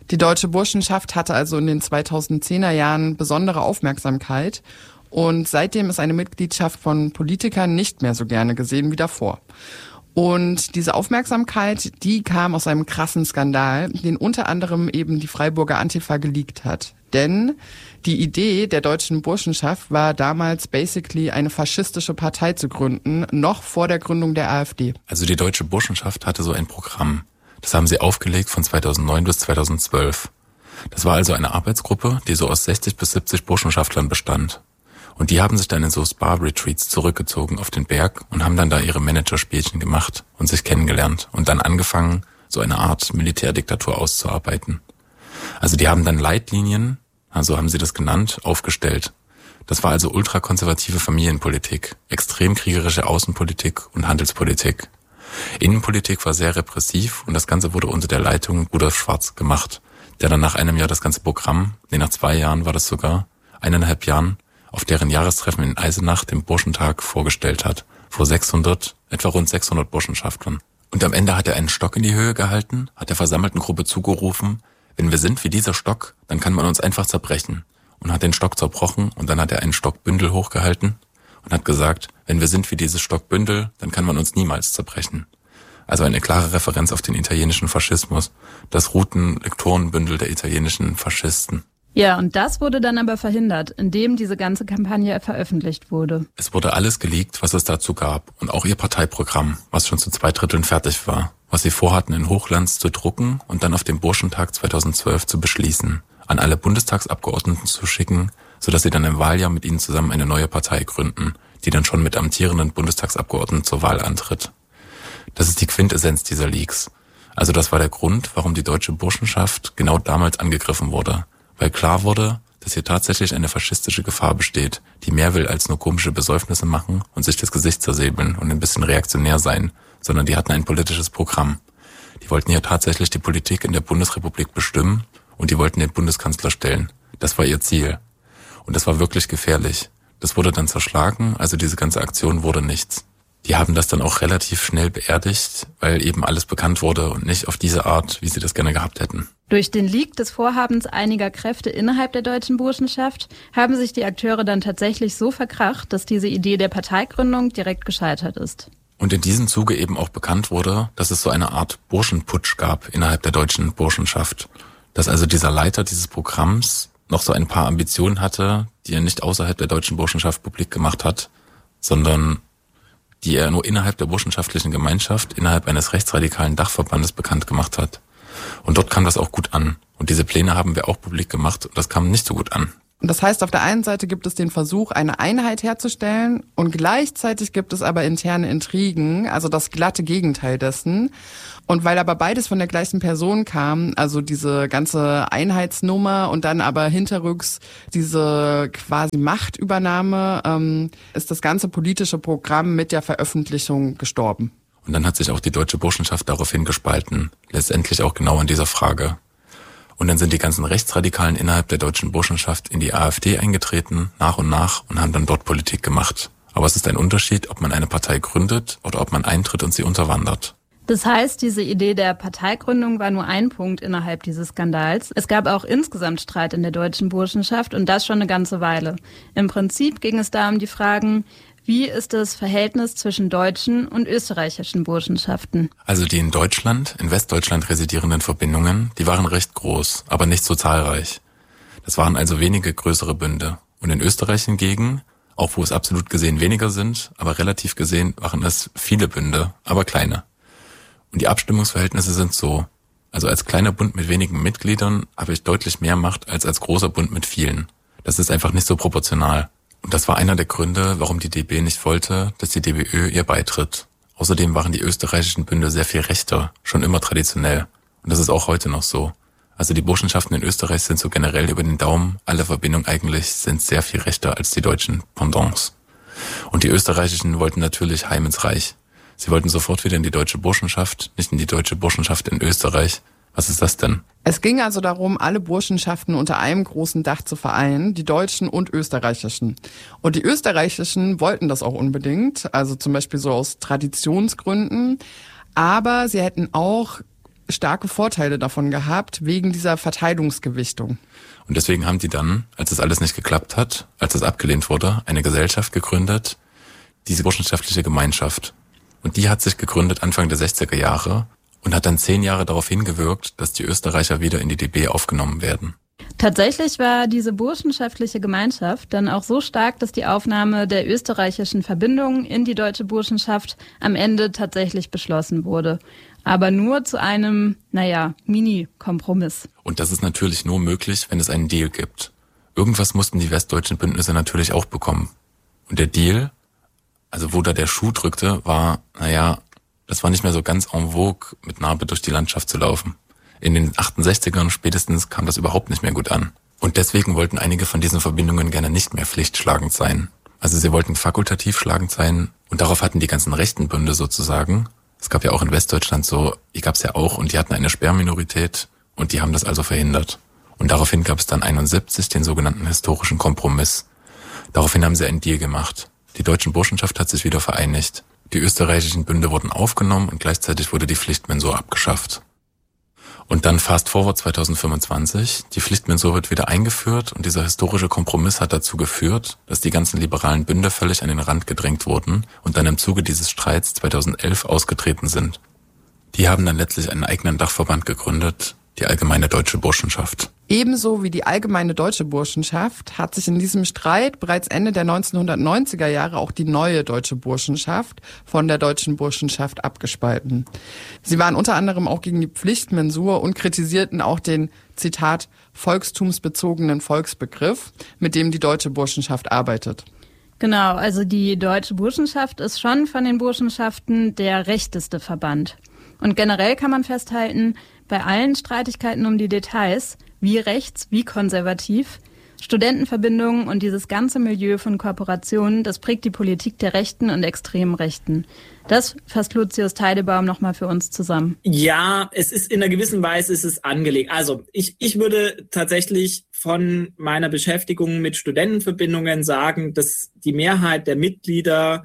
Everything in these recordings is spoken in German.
Die Deutsche Burschenschaft hatte also in den 2010er Jahren besondere Aufmerksamkeit und seitdem ist eine Mitgliedschaft von Politikern nicht mehr so gerne gesehen wie davor. Und diese Aufmerksamkeit, die kam aus einem krassen Skandal, den unter anderem eben die Freiburger Antifa geleakt hat. Denn die Idee der Deutschen Burschenschaft war damals basically eine faschistische Partei zu gründen, noch vor der Gründung der AfD. Also die Deutsche Burschenschaft hatte so ein Programm. Das haben sie aufgelegt von 2009 bis 2012. Das war also eine Arbeitsgruppe, die so aus 60 bis 70 Burschenschaftlern bestand. Und die haben sich dann in so Spa-Retreats zurückgezogen auf den Berg und haben dann da ihre Managerspielchen gemacht und sich kennengelernt und dann angefangen, so eine Art Militärdiktatur auszuarbeiten. Also die haben dann Leitlinien, also haben sie das genannt, aufgestellt. Das war also ultrakonservative Familienpolitik, extrem kriegerische Außenpolitik und Handelspolitik. Innenpolitik war sehr repressiv und das Ganze wurde unter der Leitung Rudolf Schwarz gemacht, der dann nach einem Jahr das ganze Programm, nach 2 Jahren war das sogar, 1,5 Jahren, auf deren Jahrestreffen in Eisenach den Burschentag vorgestellt hat, vor etwa rund 600 Burschenschaftlern. Und am Ende hat er einen Stock in die Höhe gehalten, hat der versammelten Gruppe zugerufen, wenn wir sind wie dieser Stock, dann kann man uns einfach zerbrechen. Und hat den Stock zerbrochen und dann hat er einen Stockbündel hochgehalten und hat gesagt, wenn wir sind wie dieses Stockbündel, dann kann man uns niemals zerbrechen. Also eine klare Referenz auf den italienischen Faschismus, das Routenlektorenbündel der italienischen Faschisten. Ja, und das wurde dann aber verhindert, indem diese ganze Kampagne veröffentlicht wurde. Es wurde alles geleakt, was es dazu gab und auch ihr Parteiprogramm, was schon zu 2/3 fertig war, was sie vorhatten in Hochglanz zu drucken und dann auf dem Burschentag 2012 zu beschließen, an alle Bundestagsabgeordneten zu schicken, sodass sie dann im Wahljahr mit ihnen zusammen eine neue Partei gründen, die dann schon mit amtierenden Bundestagsabgeordneten zur Wahl antritt. Das ist die Quintessenz dieser Leaks. Also das war der Grund, warum die Deutsche Burschenschaft genau damals angegriffen wurde, weil klar wurde, dass hier tatsächlich eine faschistische Gefahr besteht, die mehr will als nur komische Besäufnisse machen und sich das Gesicht zersäbeln und ein bisschen reaktionär sein, sondern die hatten ein politisches Programm. Die wollten hier tatsächlich die Politik in der Bundesrepublik bestimmen und die wollten den Bundeskanzler stellen. Das war ihr Ziel. Und das war wirklich gefährlich. Das wurde dann zerschlagen, also diese ganze Aktion wurde nichts. Die haben das dann auch relativ schnell beerdigt, weil eben alles bekannt wurde und nicht auf diese Art, wie sie das gerne gehabt hätten. Durch den Leak des Vorhabens einiger Kräfte innerhalb der Deutschen Burschenschaft haben sich die Akteure dann tatsächlich so verkracht, dass diese Idee der Parteigründung direkt gescheitert ist. Und in diesem Zuge eben auch bekannt wurde, dass es so eine Art Burschenputsch gab innerhalb der Deutschen Burschenschaft. Dass also dieser Leiter dieses Programms noch so ein paar Ambitionen hatte, die er nicht außerhalb der Deutschen Burschenschaft publik gemacht hat, sondern die er nur innerhalb der burschenschaftlichen Gemeinschaft, innerhalb eines rechtsradikalen Dachverbandes bekannt gemacht hat. Und dort kam das auch gut an. Und diese Pläne haben wir auch publik gemacht und das kam nicht so gut an. Und das heißt, auf der einen Seite gibt es den Versuch, eine Einheit herzustellen und gleichzeitig gibt es aber interne Intrigen, also das glatte Gegenteil dessen. Und weil aber beides von der gleichen Person kam, also diese ganze Einheitsnummer und dann aber hinterrücks diese quasi Machtübernahme, ist das ganze politische Programm mit der Veröffentlichung gestorben. Und dann hat sich auch die Deutsche Burschenschaft daraufhin gespalten, letztendlich auch genau an dieser Frage. Und dann sind die ganzen Rechtsradikalen innerhalb der Deutschen Burschenschaft in die AfD eingetreten, nach und haben dann dort Politik gemacht. Aber es ist ein Unterschied, ob man eine Partei gründet oder ob man eintritt und sie unterwandert. Das heißt, diese Idee der Parteigründung war nur ein Punkt innerhalb dieses Skandals. Es gab auch insgesamt Streit in der Deutschen Burschenschaft und das schon eine ganze Weile. Im Prinzip ging es da um die Fragen, wie ist das Verhältnis zwischen deutschen und österreichischen Burschenschaften? Also die in Westdeutschland residierenden Verbindungen, die waren recht groß, aber nicht so zahlreich. Das waren also wenige größere Bünde. Und in Österreich hingegen, auch wo es absolut gesehen weniger sind, aber relativ gesehen waren es viele Bünde, aber kleine. Und die Abstimmungsverhältnisse sind so. Also als kleiner Bund mit wenigen Mitgliedern habe ich deutlich mehr Macht als großer Bund mit vielen. Das ist einfach nicht so proportional. Und das war einer der Gründe, warum die DB nicht wollte, dass die DBÖ ihr beitritt. Außerdem waren die österreichischen Bünde sehr viel rechter, schon immer traditionell. Und das ist auch heute noch so. Also die Burschenschaften in Österreich sind so generell über den Daumen, alle Verbindungen eigentlich sind sehr viel rechter als die deutschen Pendants. Und die österreichischen wollten natürlich heim ins Reich. Sie wollten sofort wieder in die Deutsche Burschenschaft, nicht in die Deutsche Burschenschaft in Österreich. Was ist das denn? Es ging also darum, alle Burschenschaften unter einem großen Dach zu vereinen, die deutschen und österreichischen. Und die österreichischen wollten das auch unbedingt, also zum Beispiel so aus Traditionsgründen. Aber sie hätten auch starke Vorteile davon gehabt, wegen dieser Verteilungsgewichtung. Und deswegen haben die dann, als das alles nicht geklappt hat, als das abgelehnt wurde, eine Gesellschaft gegründet, diese burschenschaftliche Gemeinschaft. Und die hat sich gegründet Anfang der 60er Jahre und hat dann 10 Jahre darauf hingewirkt, dass die Österreicher wieder in die DB aufgenommen werden. Tatsächlich war diese burschenschaftliche Gemeinschaft dann auch so stark, dass die Aufnahme der österreichischen Verbindungen in die deutsche Burschenschaft am Ende tatsächlich beschlossen wurde. Aber nur zu einem, Mini-Kompromiss. Und das ist natürlich nur möglich, wenn es einen Deal gibt. Irgendwas mussten die westdeutschen Bündnisse natürlich auch bekommen. Und der Deal, also wo da der Schuh drückte, war, das war nicht mehr so ganz en vogue, mit Narbe durch die Landschaft zu laufen. In den 68ern spätestens kam das überhaupt nicht mehr gut an. Und deswegen wollten einige von diesen Verbindungen gerne nicht mehr pflichtschlagend sein. Also sie wollten fakultativ schlagend sein und darauf hatten die ganzen rechten Bünde sozusagen. Es gab ja auch in Westdeutschland die gab es ja auch und die hatten eine Sperrminorität und die haben das also verhindert. Und daraufhin gab es dann 71 den sogenannten historischen Kompromiss. Daraufhin haben sie einen Deal gemacht. Die deutsche Burschenschaft hat sich wieder vereinigt. Die österreichischen Bünde wurden aufgenommen und gleichzeitig wurde die Pflichtmensur abgeschafft. Und dann fast forward 2025, die Pflichtmensur wird wieder eingeführt und dieser historische Kompromiss hat dazu geführt, dass die ganzen liberalen Bünde völlig an den Rand gedrängt wurden und dann im Zuge dieses Streits 2011 ausgetreten sind. Die haben dann letztlich einen eigenen Dachverband gegründet, die Allgemeine Deutsche Burschenschaft. Ebenso wie die Allgemeine Deutsche Burschenschaft hat sich in diesem Streit bereits Ende der 1990er Jahre auch die neue Deutsche Burschenschaft von der Deutschen Burschenschaft abgespalten. Sie waren unter anderem auch gegen die Pflichtmensur und kritisierten auch den, Zitat, volkstumsbezogenen Volksbegriff, mit dem die Deutsche Burschenschaft arbeitet. Genau, also die Deutsche Burschenschaft ist schon von den Burschenschaften der rechteste Verband. Und generell kann man festhalten, bei allen Streitigkeiten um die Details, wie rechts, wie konservativ, Studentenverbindungen und dieses ganze Milieu von Kooperationen, das prägt die Politik der Rechten und extremen Rechten. Das fasst Lucius Teidebaum nochmal für uns zusammen. Ja, es ist in einer gewissen Weise ist es angelegt. Also ich würde tatsächlich von meiner Beschäftigung mit Studentenverbindungen sagen, dass die Mehrheit der Mitglieder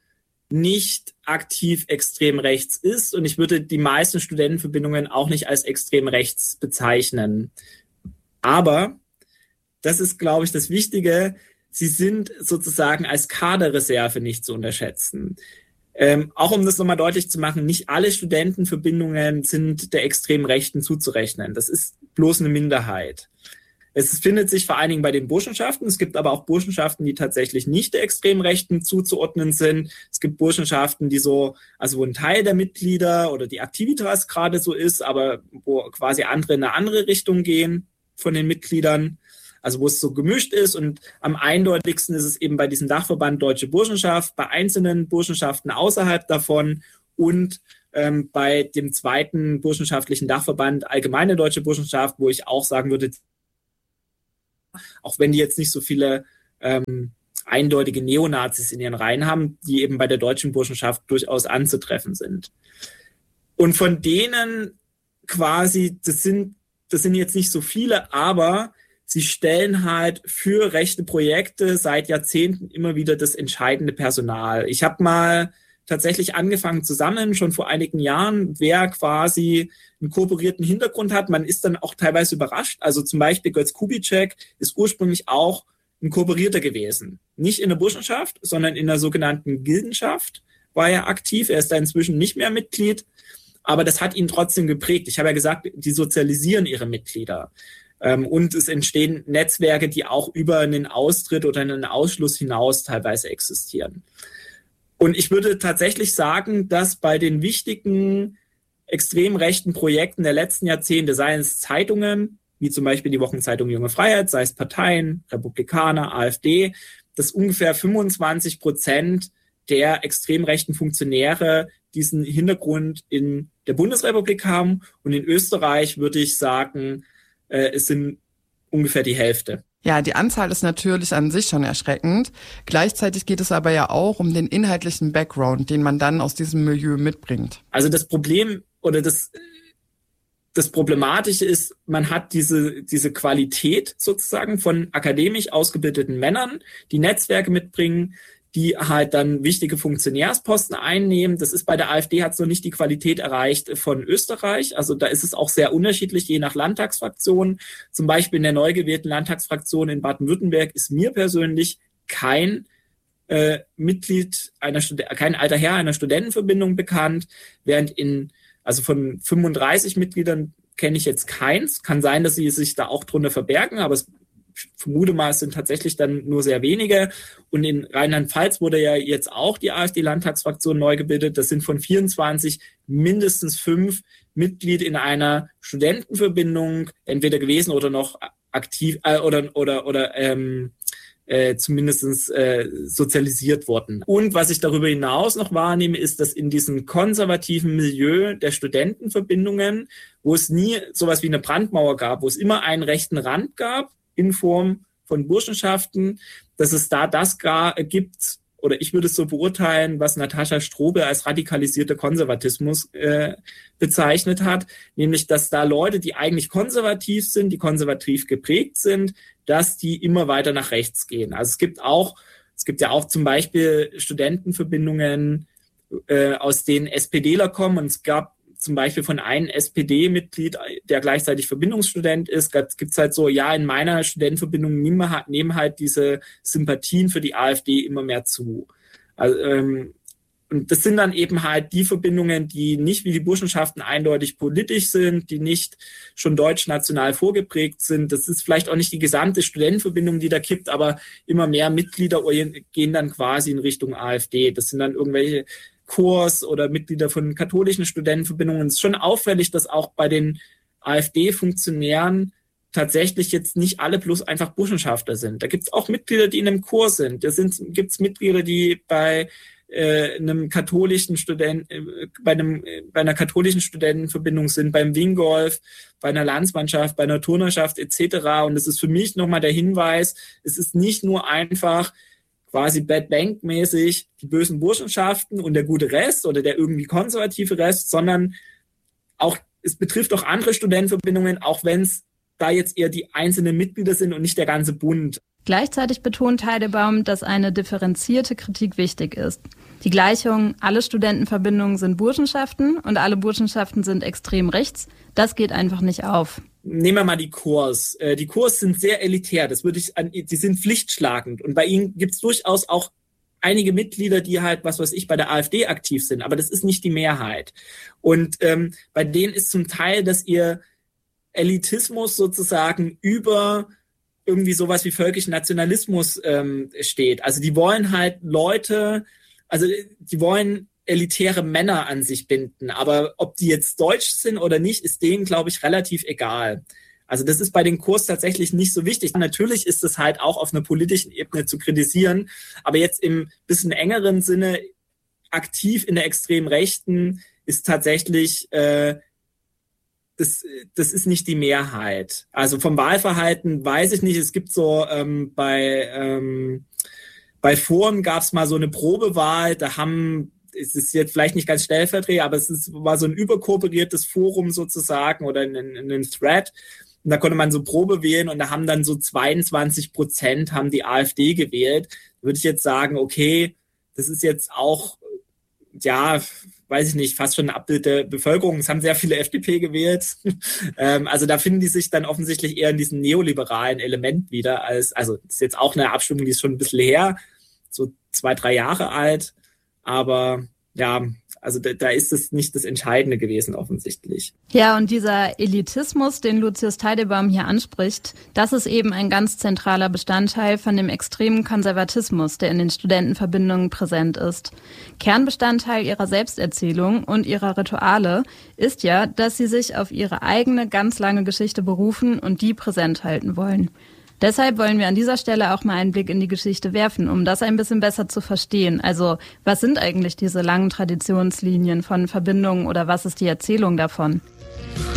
nicht aktiv extrem rechts ist und ich würde die meisten Studentenverbindungen auch nicht als extrem rechts bezeichnen. Aber, das ist, glaube ich, das Wichtige, sie sind sozusagen als Kaderreserve nicht zu unterschätzen. Auch um das nochmal deutlich zu machen, nicht alle Studentenverbindungen sind der extrem Rechten zuzurechnen. Das ist bloß eine Minderheit. Es findet sich vor allen Dingen bei den Burschenschaften. Es gibt aber auch Burschenschaften, die tatsächlich nicht der extrem Rechten zuzuordnen sind. Es gibt Burschenschaften, wo ein Teil der Mitglieder oder die Aktivitas gerade so ist, aber wo quasi andere in eine andere Richtung gehen von den Mitgliedern. Also wo es so gemischt ist und am eindeutigsten ist es eben bei diesem Dachverband Deutsche Burschenschaft, bei einzelnen Burschenschaften außerhalb davon und bei dem zweiten burschenschaftlichen Dachverband Allgemeine Deutsche Burschenschaft, wo ich auch sagen würde, auch wenn die jetzt nicht so viele eindeutige Neonazis in ihren Reihen haben, die eben bei der Deutschen Burschenschaft durchaus anzutreffen sind. Und von denen quasi, das sind jetzt nicht so viele, aber sie stellen halt für rechte Projekte seit Jahrzehnten immer wieder das entscheidende Personal. Ich habe mal tatsächlich angefangen zu sammeln, schon vor einigen Jahren, wer quasi einen kooperierten Hintergrund hat. Man ist dann auch teilweise überrascht. Also zum Beispiel Götz Kubitschek ist ursprünglich auch ein Kooperierter gewesen. Nicht in der Burschenschaft, sondern in der sogenannten Gildenschaft war er aktiv. Er ist da inzwischen nicht mehr Mitglied, aber das hat ihn trotzdem geprägt. Ich habe ja gesagt, die sozialisieren ihre Mitglieder. Und es entstehen Netzwerke, die auch über einen Austritt oder einen Ausschluss hinaus teilweise existieren. Und ich würde tatsächlich sagen, dass bei den wichtigen extrem rechten Projekten der letzten Jahrzehnte, seien es Zeitungen, wie zum Beispiel die Wochenzeitung Junge Freiheit, sei es Parteien, Republikaner, AfD, dass ungefähr 25% der extrem rechten Funktionäre diesen Hintergrund in der Bundesrepublik haben. Und in Österreich würde ich sagen, es sind ungefähr die Hälfte. Ja, die Anzahl ist natürlich an sich schon erschreckend. Gleichzeitig geht es aber ja auch um den inhaltlichen Background, den man dann aus diesem Milieu mitbringt. Also das Problem oder das Problematische ist, man hat diese Qualität sozusagen von akademisch ausgebildeten Männern, die Netzwerke mitbringen, die halt dann wichtige Funktionärsposten einnehmen. Das ist bei der AfD, hat es noch nicht die Qualität erreicht von Österreich. Also da ist es auch sehr unterschiedlich, je nach Landtagsfraktion. Zum Beispiel in der neu gewählten Landtagsfraktion in Baden-Württemberg ist mir persönlich kein Mitglied kein alter Herr einer Studentenverbindung bekannt, während also von 35 Mitgliedern kenne ich jetzt keins. Kann sein, dass sie sich da auch drunter verbergen, aber ich vermute mal, es sind tatsächlich dann nur sehr wenige. Und in Rheinland-Pfalz wurde ja jetzt auch die AfD-Landtagsfraktion neu gebildet. Das sind von 24 mindestens 5 Mitglied in einer Studentenverbindung entweder gewesen oder noch aktiv zumindest sozialisiert worden. Und was ich darüber hinaus noch wahrnehme, ist, dass in diesem konservativen Milieu der Studentenverbindungen, wo es nie sowas wie eine Brandmauer gab, wo es immer einen rechten Rand gab in Form von Burschenschaften, dass es da das gibt, oder ich würde es so beurteilen, was Natascha Strobel als radikalisierter Konservatismus bezeichnet hat, nämlich, dass da Leute, die eigentlich konservativ sind, die konservativ geprägt sind, dass die immer weiter nach rechts gehen. Also es gibt ja auch zum Beispiel Studentenverbindungen, aus denen SPDler kommen, und es gab zum Beispiel von einem SPD-Mitglied, der gleichzeitig Verbindungsstudent ist, gibt es halt so, ja, in meiner Studentenverbindung nehmen halt diese Sympathien für die AfD immer mehr zu. Also, und das sind dann eben halt die Verbindungen, die nicht wie die Burschenschaften eindeutig politisch sind, die nicht schon deutsch-national vorgeprägt sind. Das ist vielleicht auch nicht die gesamte Studentenverbindung, die da kippt, aber immer mehr Mitglieder gehen dann quasi in Richtung AfD. Das sind dann irgendwelche Kurs oder Mitglieder von katholischen Studentenverbindungen. Es ist schon auffällig, dass auch bei den AfD-Funktionären tatsächlich jetzt nicht alle bloß einfach Burschenschafter sind. Da gibt es auch Mitglieder, die in einem Kurs sind. Gibt es Mitglieder, die bei einer katholischen Studentenverbindung sind, beim Wingolf, bei einer Landsmannschaft, bei einer Turnerschaft etc. Und das ist für mich nochmal der Hinweis, es ist nicht nur einfach quasi Bad Bank-mäßig die bösen Burschenschaften und der gute Rest oder der irgendwie konservative Rest, sondern auch es betrifft auch andere Studentenverbindungen, auch wenn es da jetzt eher die einzelnen Mitglieder sind und nicht der ganze Bund. Gleichzeitig betont Teidebaum, dass eine differenzierte Kritik wichtig ist. Die Gleichung, alle Studentenverbindungen sind Burschenschaften und alle Burschenschaften sind extrem rechts, das geht einfach nicht auf. Nehmen wir mal die Corps. Die Corps sind sehr elitär, die sind pflichtschlagend, und bei ihnen gibt es durchaus auch einige Mitglieder, die halt, was weiß ich, bei der AfD aktiv sind, aber das ist nicht die Mehrheit. Und bei denen ist zum Teil, dass ihr Elitismus sozusagen über irgendwie sowas wie völkischen Nationalismus steht. Also die wollen halt die wollen elitäre Männer an sich binden, aber ob die jetzt deutsch sind oder nicht, ist denen, glaube ich, relativ egal. Also das ist bei den Kurs tatsächlich nicht so wichtig. Natürlich ist es halt auch auf einer politischen Ebene zu kritisieren, aber jetzt im bisschen engeren Sinne aktiv in der extremen Rechten ist tatsächlich das ist nicht die Mehrheit. Also vom Wahlverhalten weiß ich nicht. Es gibt so bei Foren gab es mal so eine Probewahl. Es ist jetzt vielleicht nicht ganz stellvertretend, aber war so ein überkooperiertes Forum sozusagen oder ein Thread. Und da konnte man so Probe wählen und da haben dann so 22% haben die AfD gewählt. Da würde ich jetzt sagen, okay, das ist jetzt auch, ja, weiß ich nicht, fast schon ein Abbild der Bevölkerung. Es haben sehr viele FDP gewählt. Also da finden die sich dann offensichtlich eher in diesem neoliberalen Element wieder. Also das ist jetzt auch eine Abstimmung, die ist schon ein bisschen her, so 2-3 Jahre alt. Aber ja, also da ist es nicht das Entscheidende gewesen offensichtlich. Ja, und dieser Elitismus, den Lucius Teidebaum hier anspricht, das ist eben ein ganz zentraler Bestandteil von dem extremen Konservatismus, der in den Studentenverbindungen präsent ist. Kernbestandteil ihrer Selbsterzählung und ihrer Rituale ist ja, dass sie sich auf ihre eigene ganz lange Geschichte berufen und die präsent halten wollen. Deshalb wollen wir an dieser Stelle auch mal einen Blick in die Geschichte werfen, um das ein bisschen besser zu verstehen. Also, was sind eigentlich diese langen Traditionslinien von Verbindungen oder was ist die Erzählung davon?